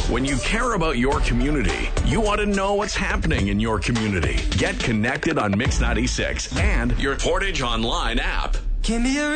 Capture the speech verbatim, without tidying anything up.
When you care about your community, you want to know what's happening in your community. Get connected on Mix ninety-six and your Portage Online app. Give me a